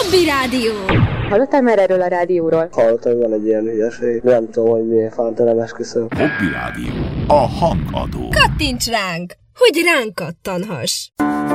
Hobby Rádió. Hallottál már erről a rádióról? Hallottam, van egy ilyen hülyeség. Nem tudom, hogy miért fánt, nem esküszöm. Hobby Rádió. A hangadó. Kattints ránk, hogy ránk kattanhass.